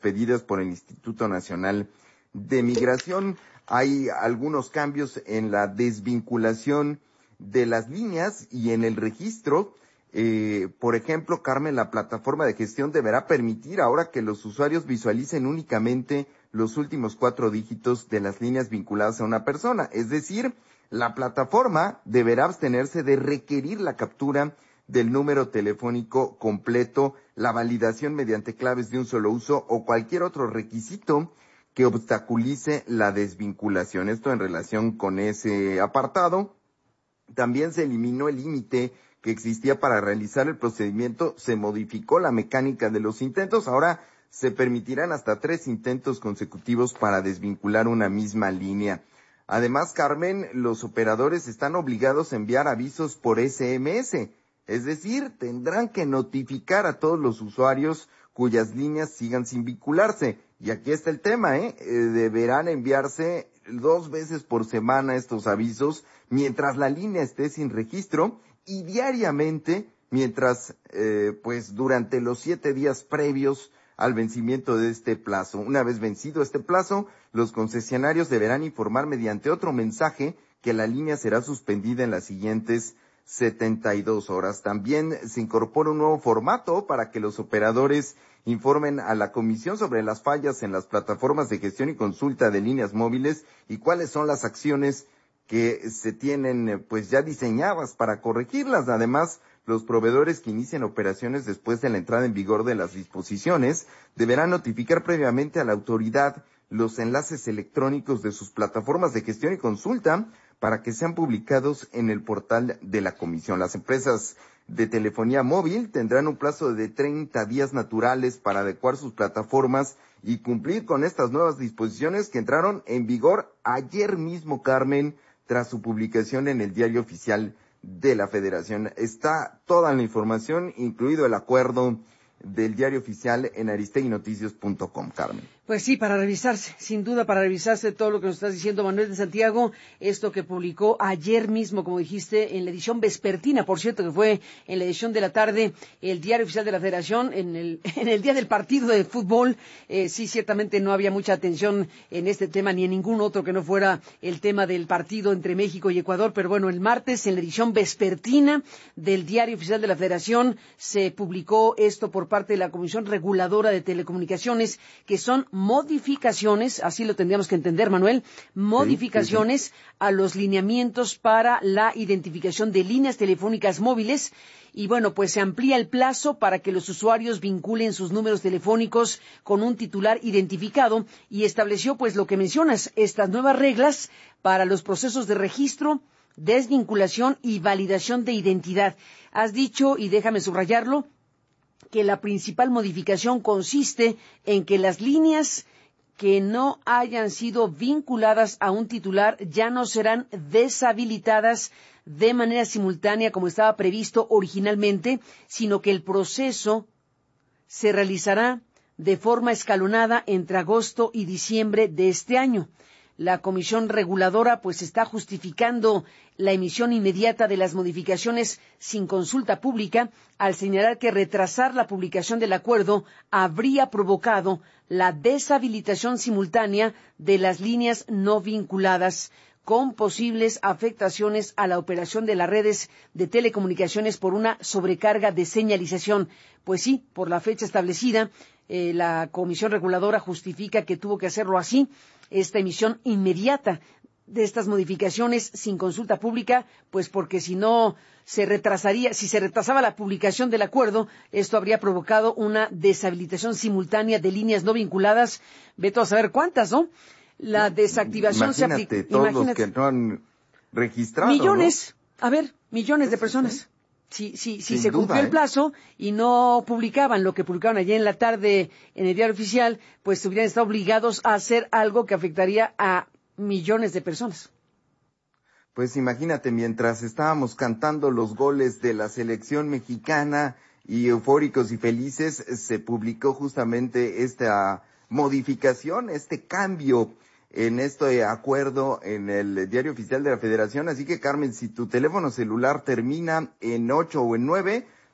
expedidas por el Instituto Nacional de Migración. Hay algunos cambios en la desvinculación de las líneas y en el registro. Por ejemplo, Carmen, la plataforma de gestión deberá permitir ahora que los usuarios visualicen únicamente los últimos 4 dígitos de las líneas vinculadas a una persona. Es decir, la plataforma deberá abstenerse de requerir la captura del número telefónico completo, la validación mediante claves de un solo uso o cualquier otro requisito que obstaculice la desvinculación. Esto en relación con ese apartado. También se eliminó el límite que existía para realizar el procedimiento, se modificó la mecánica de los intentos. Ahora se permitirán hasta 3 intentos consecutivos para desvincular una misma línea. Además, Carmen, los operadores están obligados a enviar avisos por SMS, es decir, tendrán que notificar a todos los usuarios cuyas líneas sigan sin vincularse. Y aquí está el tema, deberán enviarse 2 veces por semana estos avisos mientras la línea esté sin registro y diariamente mientras, durante los 7 días previos al vencimiento de este plazo. Una vez vencido este plazo, los concesionarios deberán informar mediante otro mensaje que la línea será suspendida en las siguientes 72 horas. También se incorpora un nuevo formato para que los operadores informen a la comisión sobre las fallas en las plataformas de gestión y consulta de líneas móviles y cuáles son las acciones que se tienen ya diseñadas para corregirlas. Además, los proveedores que inicien operaciones después de la entrada en vigor de las disposiciones deberán notificar previamente a la autoridad los enlaces electrónicos de sus plataformas de gestión y consulta para que sean publicados en el portal de la comisión. Las empresas de telefonía móvil tendrán un plazo de 30 días naturales para adecuar sus plataformas y cumplir con estas nuevas disposiciones que entraron en vigor ayer mismo, Carmen, tras su publicación en el Diario Oficial de la Federación. Está toda la información, incluido el acuerdo del Diario Oficial en aristeguinoticias.com, Carmen. Pues sí, para revisarse, sin duda para revisarse todo lo que nos estás diciendo, Manuel de Santiago, esto que publicó ayer mismo, como dijiste, en la edición vespertina, por cierto, que fue en la edición de la tarde, el Diario Oficial de la Federación, en el día del partido de fútbol. Sí, ciertamente no había mucha atención en este tema, ni en ningún otro que no fuera el tema del partido entre México y Ecuador, pero bueno, el martes, en la edición vespertina del Diario Oficial de la Federación, se publicó esto por parte de la Comisión Reguladora de Telecomunicaciones, que son modificaciones, así lo tendríamos que entender, Manuel, modificaciones a los lineamientos para la identificación de líneas telefónicas móviles. Y bueno, pues se amplía el plazo para que los usuarios vinculen sus números telefónicos con un titular identificado y estableció pues lo que mencionas, estas nuevas reglas para los procesos de registro, desvinculación y validación de identidad. Has dicho, y déjame subrayarlo, que la principal modificación consiste en que las líneas que no hayan sido vinculadas a un titular ya no serán deshabilitadas de manera simultánea como estaba previsto originalmente, sino que el proceso se realizará de forma escalonada entre agosto y diciembre de este año. La Comisión Reguladora pues está justificando la emisión inmediata de las modificaciones sin consulta pública al señalar que retrasar la publicación del acuerdo habría provocado la deshabilitación simultánea de las líneas no vinculadas, con posibles afectaciones a la operación de las redes de telecomunicaciones por una sobrecarga de señalización. Pues sí, por la fecha establecida, la Comisión Reguladora justifica que tuvo que hacerlo así, esta emisión inmediata de estas modificaciones sin consulta pública, pues porque si no se retrasaría, si se retrasaba la publicación del acuerdo, esto habría provocado una deshabilitación simultánea de líneas no vinculadas, vete a saber cuántas, ¿no? La desactivación se aplica. Imagínate todos los que no han registrado, millones, ¿no? A ver, millones de personas. Si se duda, cumplió el plazo y no publicaban lo que publicaron ayer en la tarde en el Diario Oficial, pues hubieran estado obligados a hacer algo que afectaría a millones de personas. Pues imagínate, mientras estábamos cantando los goles de la selección mexicana y eufóricos y felices, se publicó justamente esta modificación, este cambio en este acuerdo en el Diario Oficial de la Federación. Así que, Carmen, si tu teléfono celular termina en 8 o en 9,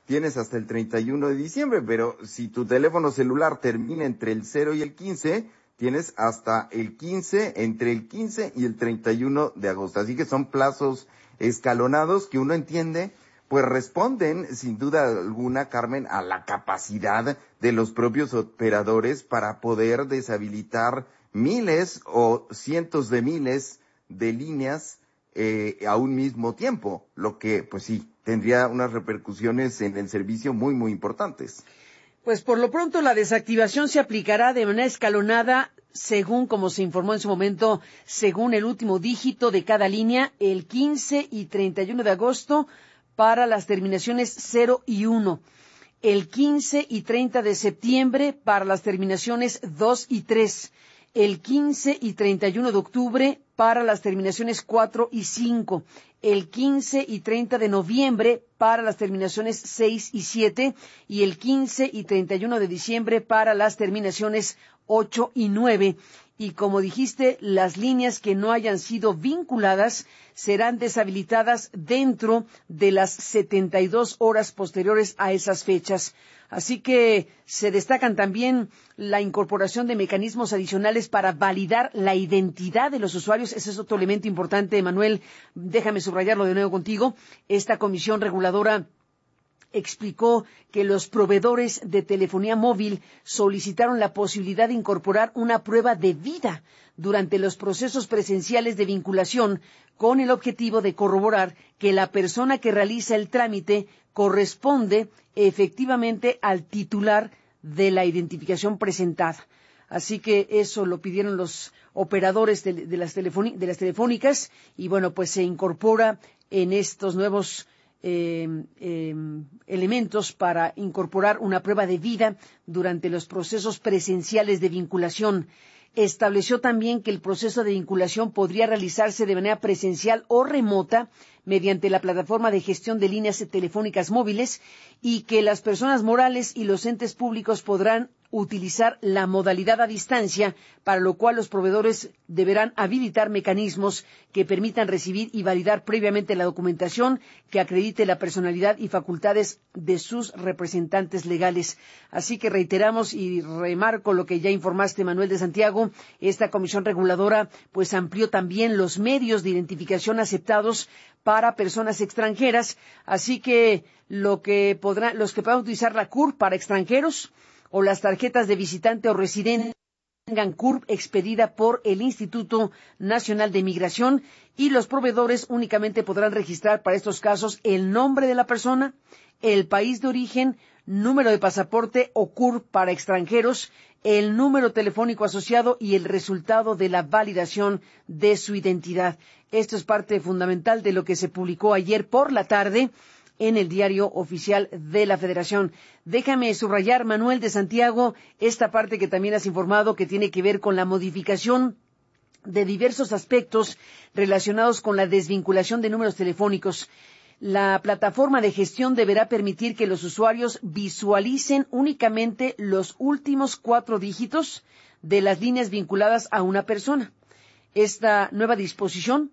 tienes hasta el 31 de diciembre, pero si tu teléfono celular termina entre el 0 y el 15, tienes hasta el 15, entre el 15 y el 31 de agosto. Así que son plazos escalonados que uno entiende, pues responden sin duda alguna, Carmen, a la capacidad de los propios operadores para poder deshabilitar miles o cientos de miles de líneas a un mismo tiempo, lo que, pues sí, tendría unas repercusiones en el servicio muy, muy importantes. Pues por lo pronto la desactivación se aplicará de manera escalonada según, como se informó en su momento, según el último dígito de cada línea, el 15 y 31 de agosto para las terminaciones 0 y 1, el 15 y 30 de septiembre para las terminaciones 2 y 3, el 15 y 31 de octubre para las terminaciones 4 y 5, el 15 y 30 de noviembre para las terminaciones 6 y 7 y el 15 y 31 de diciembre para las terminaciones 8 y 9. Y como dijiste, las líneas que no hayan sido vinculadas serán deshabilitadas dentro de las 72 horas posteriores a esas fechas. Así que se destacan también la incorporación de mecanismos adicionales para validar la identidad de los usuarios. Ese es otro elemento importante, Manuel. Déjame subrayarlo de nuevo contigo. Esta comisión reguladora explicó que los proveedores de telefonía móvil solicitaron la posibilidad de incorporar una prueba de vida durante los procesos presenciales de vinculación con el objetivo de corroborar que la persona que realiza el trámite corresponde efectivamente al titular de la identificación presentada. Así que eso lo pidieron los operadores de las telefónicas y bueno, pues se incorpora en estos nuevos elementos para incorporar una prueba de vida durante los procesos presenciales de vinculación. Estableció también que el proceso de vinculación podría realizarse de manera presencial o remota mediante la plataforma de gestión de líneas telefónicas móviles y que las personas morales y los entes públicos podrán utilizar la modalidad a distancia, para lo cual los proveedores deberán habilitar mecanismos que permitan recibir y validar previamente la documentación que acredite la personalidad y facultades de sus representantes legales. Así que reiteramos y remarco lo que ya informaste, Manuel de Santiago, esta comisión reguladora pues amplió también los medios de identificación aceptados para personas extranjeras, así que los que puedan utilizar la CURP para extranjeros o las tarjetas de visitante o residente tengan CURP expedida por el Instituto Nacional de Migración, y los proveedores únicamente podrán registrar para estos casos el nombre de la persona, el país de origen, número de pasaporte o CURP para extranjeros, el número telefónico asociado y el resultado de la validación de su identidad. Esto es parte fundamental de lo que se publicó ayer por la tarde en el Diario Oficial de la Federación. Déjame subrayar, Manuel de Santiago, esta parte que también has informado que tiene que ver con la modificación de diversos aspectos relacionados con la desvinculación de números telefónicos. La plataforma de gestión deberá permitir que los usuarios visualicen únicamente los últimos 4 dígitos de las líneas vinculadas a una persona. Esta nueva disposición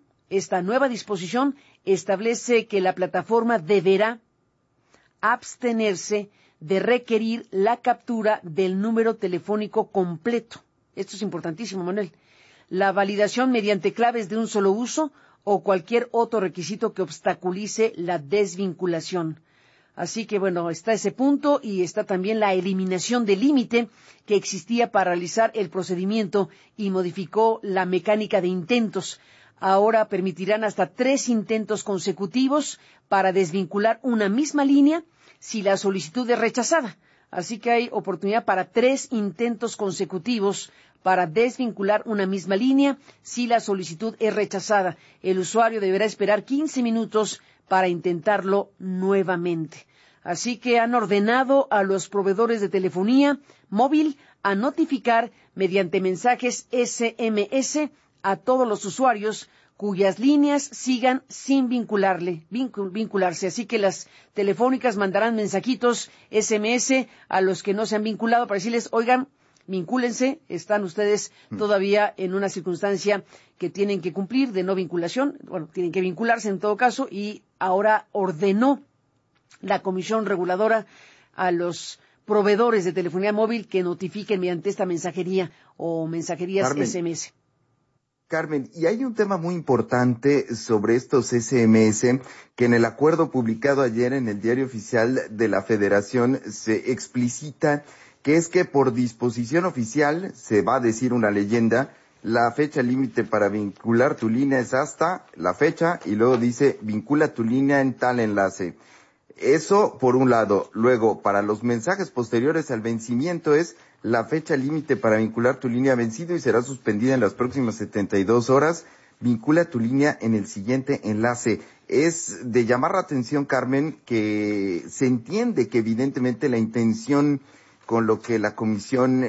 establece que la plataforma deberá abstenerse de requerir la captura del número telefónico completo. Esto es importantísimo, Manuel. La validación mediante claves de un solo uso o cualquier otro requisito que obstaculice la desvinculación. Así que, bueno, está ese punto y está también la eliminación del límite que existía para realizar el procedimiento y modificó la mecánica de intentos. Ahora permitirán hasta 3 intentos consecutivos para desvincular una misma línea si la solicitud es rechazada. Así que hay oportunidad para 3 intentos consecutivos para desvincular una misma línea si la solicitud es rechazada. El usuario deberá esperar 15 minutos para intentarlo nuevamente. Así que han ordenado a los proveedores de telefonía móvil a notificar mediante mensajes SMS a todos los usuarios cuyas líneas sigan sin vincularse. Así que las telefónicas mandarán mensajitos SMS a los que no se han vinculado para decirles, oigan, vincúlense, están ustedes todavía en una circunstancia que tienen que cumplir de no vinculación, bueno, tienen que vincularse en todo caso, y ahora ordenó la Comisión Reguladora a los proveedores de telefonía móvil que notifiquen mediante esta mensajería o mensajerías SMS. Carmen, y hay un tema muy importante sobre estos SMS que en el acuerdo publicado ayer en el Diario Oficial de la Federación se explicita que es que por disposición oficial, se va a decir una leyenda, la fecha límite para vincular tu línea es hasta la fecha y luego dice vincula tu línea en tal enlace. Eso por un lado. Luego, para los mensajes posteriores al vencimiento es la fecha límite para vincular tu línea vencido y será suspendida en las próximas 72 horas. Vincula tu línea en el siguiente enlace. Es de llamar la atención, Carmen, que se entiende que evidentemente la intención con lo que la comisión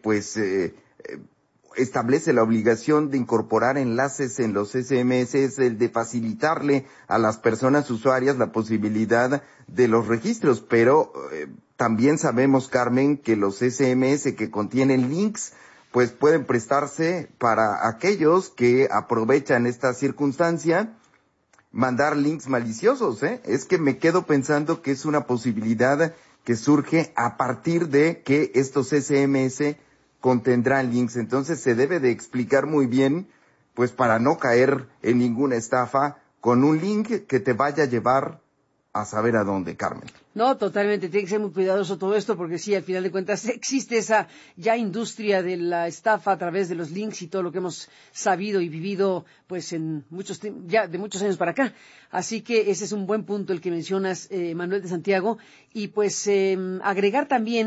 establece la obligación de incorporar enlaces en los SMS es el de facilitarle a las personas usuarias la posibilidad de los registros, pero también sabemos, Carmen, que los SMS que contienen links pues pueden prestarse para aquellos que aprovechan esta circunstancia mandar links maliciosos, Es que me quedo pensando que es una posibilidad que surge a partir de que estos SMS contendrán links. Entonces se debe de explicar muy bien, pues para no caer en ninguna estafa con un link que te vaya a llevar a saber a dónde, Carmen. No, totalmente, tiene que ser muy cuidadoso todo esto porque sí, al final de cuentas existe esa ya industria de la estafa a través de los links y todo lo que hemos sabido y vivido pues en ya de muchos años para acá. Así que ese es un buen punto el que mencionas, Manuel de Santiago, y pues agregar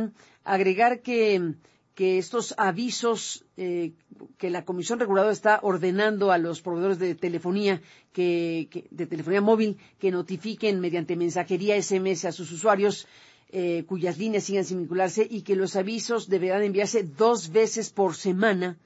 que estos avisos que la Comisión Reguladora está ordenando a los proveedores de telefonía de telefonía móvil que notifiquen mediante mensajería SMS a sus usuarios cuyas líneas sigan sin vincularse y que los avisos deberán enviarse 2 veces por semana,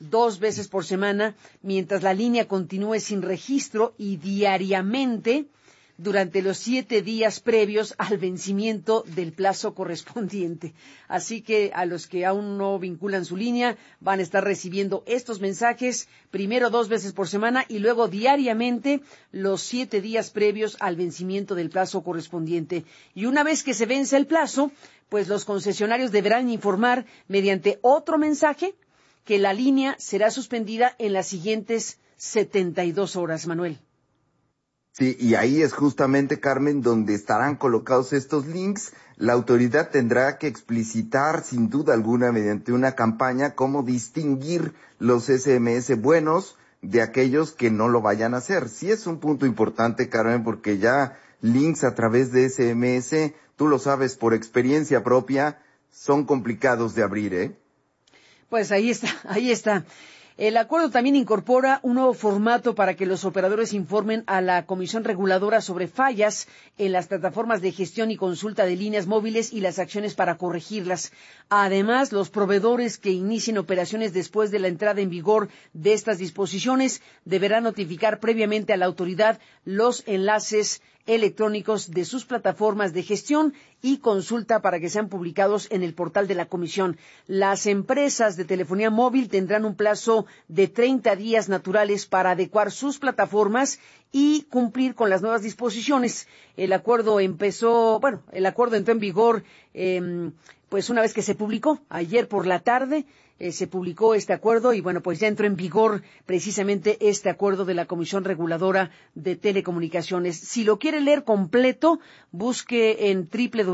mientras la línea continúe sin registro y diariamente durante los 7 días previos al vencimiento del plazo correspondiente. Así que a los que aún no vinculan su línea van a estar recibiendo estos mensajes, primero 2 veces por semana y luego diariamente los 7 días previos al vencimiento del plazo correspondiente. Y una vez que se vence el plazo, pues los concesionarios deberán informar mediante otro mensaje que la línea será suspendida en las siguientes 72 horas, Manuel. Sí, y ahí es justamente, Carmen, donde estarán colocados estos links. La autoridad tendrá que explicitar, sin duda alguna, mediante una campaña, cómo distinguir los SMS buenos de aquellos que no lo vayan a hacer. Sí es un punto importante, Carmen, porque ya links a través de SMS, tú lo sabes por experiencia propia, son complicados de abrir, Pues ahí está. El acuerdo también incorpora un nuevo formato para que los operadores informen a la Comisión Reguladora sobre fallas en las plataformas de gestión y consulta de líneas móviles y las acciones para corregirlas. Además, los proveedores que inicien operaciones después de la entrada en vigor de estas disposiciones deberán notificar previamente a la autoridad los enlaces electrónicos de sus plataformas de gestión y consulta para que sean publicados en el portal de la Comisión. Las empresas de telefonía móvil tendrán un plazo de 30 días naturales para adecuar sus plataformas y cumplir con las nuevas disposiciones. El acuerdo entró en vigor pues una vez que se publicó, ayer por la tarde, se publicó este acuerdo y pues ya entró en vigor precisamente este acuerdo de la Comisión Reguladora de Telecomunicaciones. Si lo quiere leer completo, busque en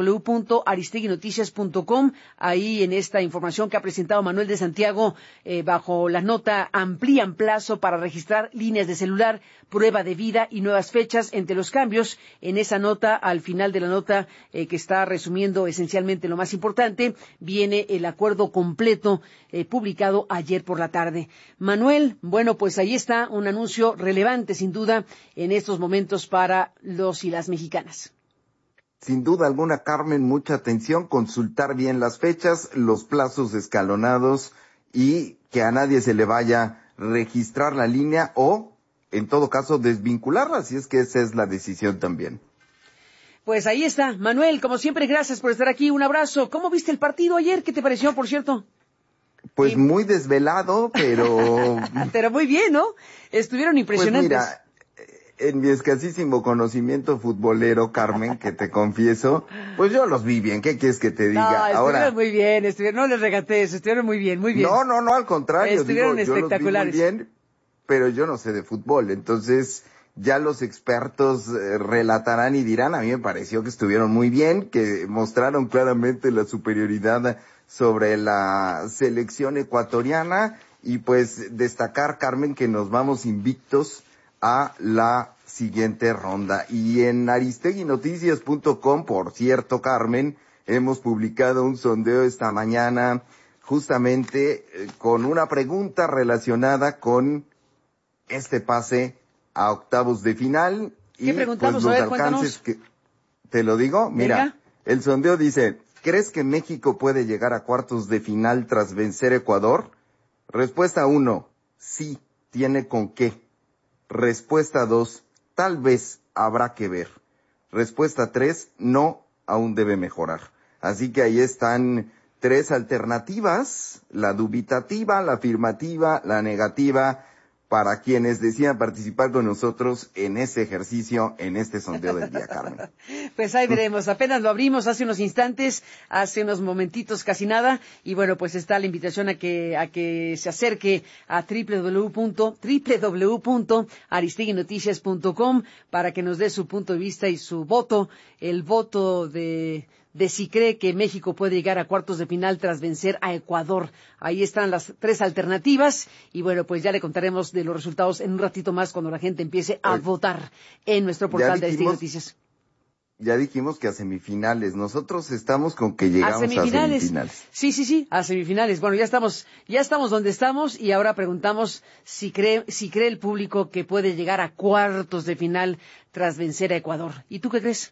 www.aristeguinoticias.com, ahí en esta información que ha presentado Manuel de Santiago, bajo la nota amplían plazo para registrar líneas de celular, prueba de vida y nuevas fechas entre los cambios. En esa nota, al final de la nota, que está resumiendo esencialmente lo más importante, viene el acuerdo completo publicado ayer por la tarde. Manuel, pues ahí está un anuncio relevante, sin duda, en estos momentos para los y las mexicanas. Sin duda alguna, Carmen, mucha atención, consultar bien las fechas, los plazos escalonados y que a nadie se le vaya a registrar la línea o, en todo caso, desvincularla, si es que esa es la decisión también. Pues ahí está. Manuel, como siempre, gracias por estar aquí. Un abrazo. ¿Cómo viste el partido ayer? ¿Qué te pareció, por cierto? Pues muy desvelado, pero... Pero muy bien, ¿no? Estuvieron impresionantes. Pues mira, en mi escasísimo conocimiento futbolero, Carmen, que te confieso, pues yo los vi bien. ¿Qué quieres que te diga? No, estuvieron muy bien, no les regates, estuvieron muy bien, muy bien. No, al contrario. Estuvieron espectaculares. Yo los vi muy bien, pero yo no sé de fútbol, entonces ya los expertos relatarán y dirán. A mí me pareció que estuvieron muy bien, que mostraron claramente la superioridad sobre la selección ecuatoriana, y pues destacar, Carmen, que nos vamos invictos a la siguiente ronda. Y en aristeguinoticias.com, por cierto, Carmen, hemos publicado un sondeo esta mañana justamente con una pregunta relacionada con este pase a octavos de final. ¿Qué preguntamos? Pues, los alcances que, ¿te lo digo? Mira, venga. El sondeo dice: ¿crees que México puede llegar a cuartos de final tras vencer a Ecuador? Respuesta 1, sí, tiene con qué. Respuesta 2, tal vez, habrá que ver. Respuesta 3, no, aún debe mejorar. Así que ahí están 3 alternativas: la dubitativa, la afirmativa, la negativa, para quienes decidan participar con nosotros en este ejercicio, en este sondeo del día, Carmen. Pues ahí veremos, apenas lo abrimos hace unos instantes, hace unos momentitos, casi nada, y bueno, pues está la invitación a que se acerque a www.aristeguinoticias.com para que nos dé su punto de vista y su voto, el voto de si cree que México puede llegar a cuartos de final tras vencer a Ecuador. Ahí están las 3 alternativas y bueno, pues ya le contaremos de los resultados en un ratito más cuando la gente empiece a votar en nuestro portal de Aristegui Noticias. Ya dijimos que a semifinales. Nosotros estamos con que llegamos a semifinales. Sí, a semifinales. Bueno, ya estamos donde estamos y ahora preguntamos si cree el público que puede llegar a cuartos de final tras vencer a Ecuador. ¿Y tú qué crees?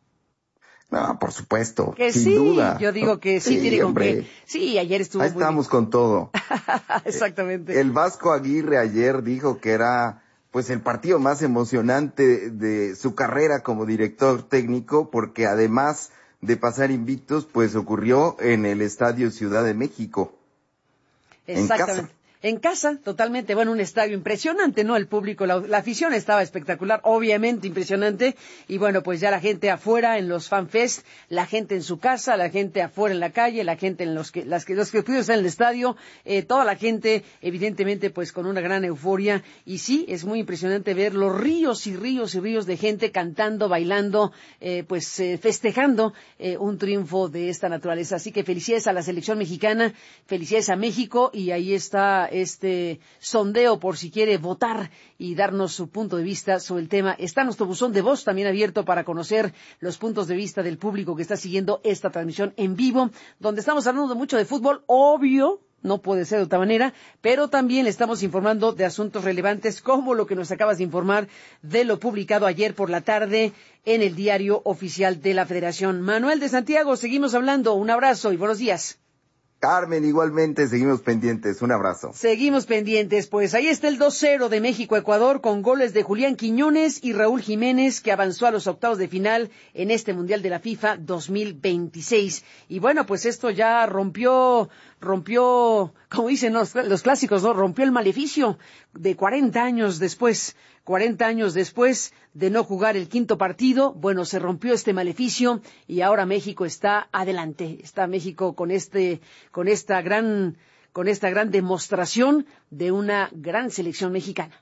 No, por supuesto, que sin duda. Yo digo que sí, tiene con qué. Sí, ayer estuvo ahí muy estamos bien. Con todo. Exactamente. El Vasco Aguirre ayer dijo que era pues el partido más emocionante de su carrera como director técnico, porque además de pasar invictos, pues ocurrió en el Estadio Ciudad de México. Exactamente. En casa, totalmente, bueno, un estadio impresionante, ¿no? El público, la afición estaba espectacular, obviamente impresionante, y bueno, pues ya la gente afuera en los FanFest, la gente en su casa, la gente afuera en la calle, la gente en los que pudieron estar en el estadio, toda la gente, evidentemente, pues con una gran euforia, y sí, es muy impresionante ver los ríos y ríos y ríos de gente cantando, bailando, festejando un triunfo de esta naturaleza. Así que felicidades a la selección mexicana, felicidades a México, y ahí está este sondeo por si quiere votar y darnos su punto de vista sobre el tema. Está nuestro buzón de voz también abierto para conocer los puntos de vista del público que está siguiendo esta transmisión en vivo, donde estamos hablando mucho de fútbol, obvio, no puede ser de otra manera, pero también le estamos informando de asuntos relevantes como lo que nos acabas de informar de lo publicado ayer por la tarde en el Diario Oficial de la Federación. Manuel de Santiago, seguimos hablando. Un abrazo y buenos días. Carmen, igualmente, seguimos pendientes. Un abrazo. Seguimos pendientes, pues ahí está el 2-0 de México-Ecuador con goles de Julián Quiñones y Raúl Jiménez, que avanzó a los octavos de final en este Mundial de la FIFA 2026. Y bueno, pues esto ya rompió, como dicen los clásicos, ¿no? Rompió el maleficio de 40 años después de no jugar el quinto partido. Bueno, se rompió este maleficio y ahora México está adelante. Está México con esta gran demostración de una gran selección mexicana.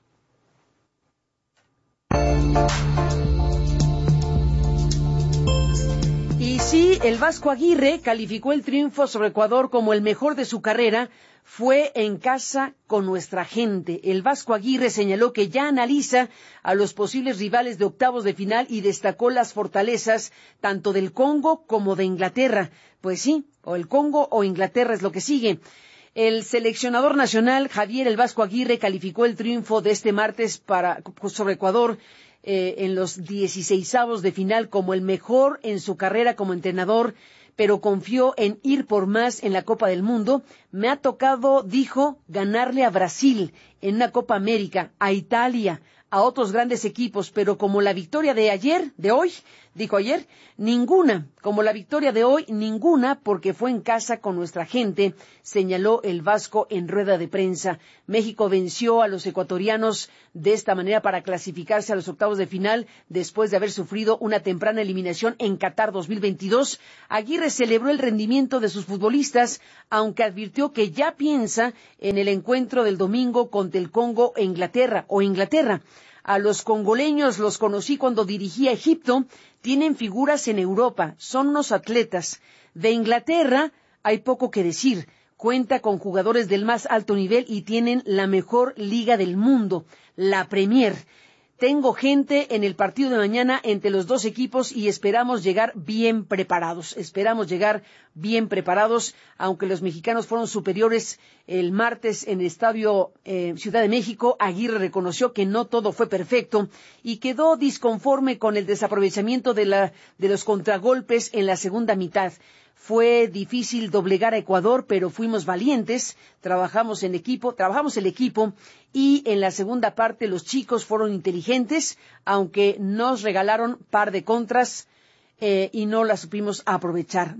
Y sí, el Vasco Aguirre calificó el triunfo sobre Ecuador como el mejor de su carrera. Fue en casa con nuestra gente. El Vasco Aguirre señaló que ya analiza a los posibles rivales de octavos de final y destacó las fortalezas tanto del Congo como de Inglaterra. Pues sí, o el Congo o Inglaterra es lo que sigue. El seleccionador nacional, Javier el Vasco Aguirre, calificó el triunfo de este martes sobre Ecuador en los 16avos de final como el mejor en su carrera como entrenador, pero confió en ir por más en la Copa del Mundo. Me ha tocado, dijo, ganarle a Brasil en una Copa América, a Italia, a otros grandes equipos, pero como la victoria de hoy, dijo ayer, ninguna, como la victoria de hoy, ninguna, porque fue en casa con nuestra gente, señaló el vasco en rueda de prensa. México venció a los ecuatorianos de esta manera para clasificarse a los octavos de final después de haber sufrido una temprana eliminación en Qatar 2022. Aguirre celebró el rendimiento de sus futbolistas, aunque advirtió que ya piensa en el encuentro del domingo contra el Congo e Inglaterra. A los congoleños los conocí cuando dirigía Egipto, tienen figuras en Europa, son unos atletas. De Inglaterra hay poco que decir, cuenta con jugadores del más alto nivel y tienen la mejor liga del mundo, la Premier. Tengo gente en el partido de mañana entre los dos equipos y esperamos llegar bien preparados. Aunque los mexicanos fueron superiores el martes en el Estadio Ciudad de México. Aguirre reconoció que no todo fue perfecto y quedó disconforme con el desaprovechamiento de los contragolpes en la segunda mitad. Fue difícil doblegar a Ecuador, pero fuimos valientes, trabajamos el equipo, y en la segunda parte los chicos fueron inteligentes, aunque nos regalaron par de contras y no las supimos aprovechar.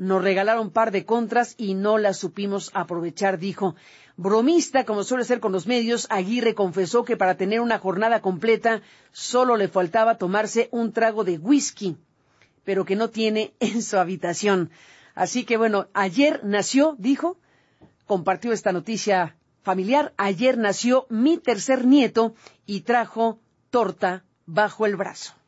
Dijo. Bromista, como suele ser con los medios, Aguirre confesó que para tener una jornada completa solo le faltaba tomarse un trago de whisky, pero que no tiene en su habitación. Así que bueno, ayer nació, dijo, compartió esta noticia familiar, ayer nació mi tercer nieto y trajo torta bajo el brazo.